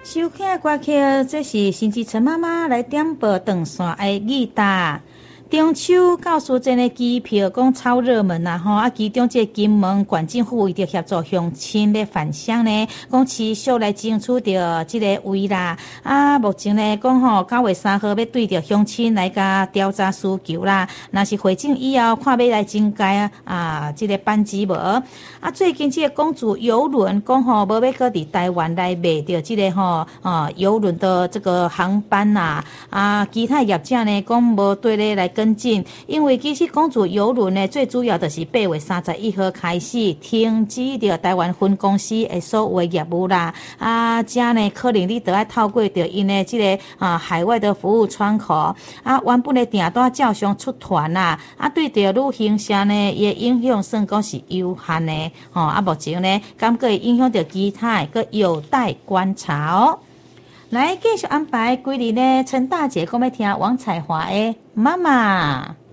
收听的歌曲，这是新志陈妈妈来点播长线的语答。中秋到苏镇的机票讲超热门啦吼，啊，其中这金门县政府为着协助乡亲咧返乡呢，讲持续来争取着这个位啦。啊，目前呢讲吼9月3号要对着乡亲来甲调查需求啦。若是回境以后，看要来增加这个班机无？啊，最近这个公主邮轮讲吼无要搁伫台湾来卖着这个邮轮的这个航班呐。啊，其他业者呢讲无对咧来跟进，因为其实公主邮轮呢，最主要就是8月31号开始停止着台湾分公司的所有业务啦。啊，这呢可能你都要透过着因的这个海外的服务窗口啊，原本的订单照常出团啦。啊，对着旅行社呢，伊的影响算讲是有限的啊，目前呢，敢个会影响到其他的，个有待观察哦。来继续安排几日呢？陈大姐讲要听王彩华的妈妈。